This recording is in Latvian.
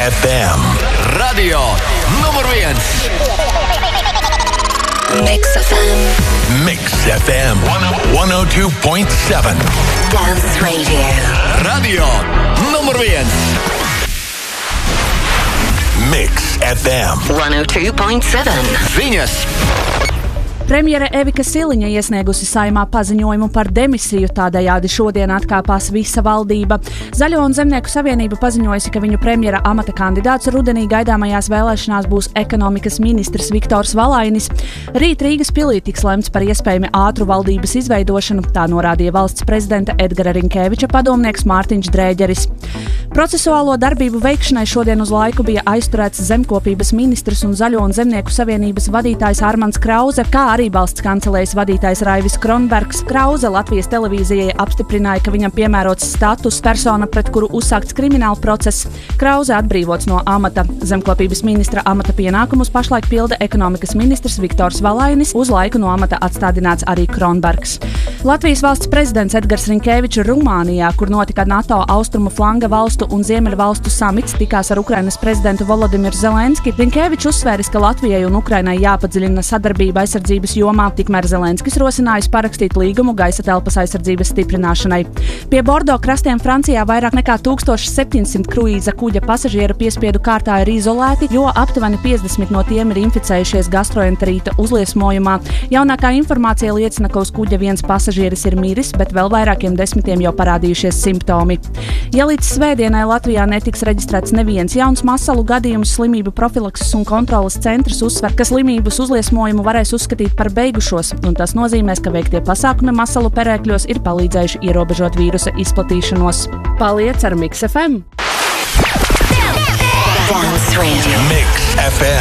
FM. Radio numur 1. Mix FM. Mix FM 102.7. Dance Radio. Radio numur 1. Mix FM 102.7. Ziņas. Premjere Evika Siliņa iesniegusi Saeimā paziņojumu par demisiju, tādējādi šodien atkāpās visa valdība. Zaļo un Zemnieku savienība paziņojusi, ka viņu premjera amata kandidāts rudenī gaidāmajās vēlēšanās būs ekonomikas ministrs Viktors Valainis. Rīt Rīgas pilī tiks lemts par iespējami ātru valdības izveidošanu, tā norādīja valsts prezidenta Edgara Rinkēviča padomnieks Mārtiņš Drēģeris. Procesuālo darbību veikšanai šodien uz laiku bija aizturēts zemkopības ministrs un Zaļo un Zemnieku savienības vadītājs Armands Krause, kā arī valsts kancelējas vadītājs Raivis Kronbergs. Krause Latvijas televīzijai apstiprināja, ka viņam piemērots status persona, pret kuru uzsākts krimināla process. Krause atbrīvots no amata. Zemkopības ministra amata pienākumus pašlaik pilda ekonomikas ministrs Viktors Valainis, uz laiku no amata atstādināts arī Kronbergs. Latvijas valsts prezidents Edgars Rinkēvičs Rumānijā, kur notika NATO austrumu flanga valstu un ziemeļu valstu samits, tikās ar Ukrainas prezidentu Volodimiru Zelenski. Rinkēvičs uzsvēris, ka Latvijai un Ukrainai jāpadziļina sadarbība aizsardzības jomā, tikmēr Zelenskis rosinājis parakstīt līgumu gaisa telpas aizsardzības stiprināšanai. Pie Bordo krastiem Francijā vairāk nekā 1700 kruīza kuģa pasažieru piespiedu kārtā ir izolēti, jo aptuveni 50 no tiem ir inficējušies gastroenterīta uzliesmojumā. Jaunākā informācija liecina, ka uz kuģa viens pasažieris ir miris, bet vēl vairākiem desmitiem jau parādījušies simptomi. Ja līdz svētdienai Latvijā netiks reģistrēts neviens jauns masalu gadījums, slimību profilakses un kontroles centrs uzsver, ka slimības uzliesmojumu varēs uzskatīt par beigušos, un tas nozīmēs, ka veiktie pasākumi masalu perēkļos ir palīdzējuši ierobežot vīrusa izplatīšanos. Paliec ar Mix FM! Dance Radio. Mix FM.